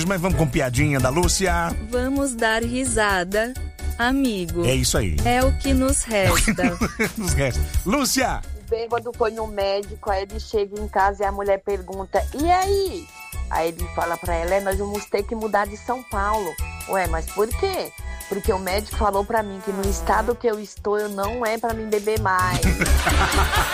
Mas vamos com piadinha da Lúcia. Vamos dar risada, amigo. É isso aí. É o que nos resta. Nos resta. Lúcia! O bêbado foi no médico, aí ele chega em casa e a mulher pergunta, e aí? Aí ele fala pra ela, nós vamos ter que mudar de São Paulo. Ué, mas por quê? Porque o médico falou pra mim que no estado que eu estou, eu não é pra mim beber mais.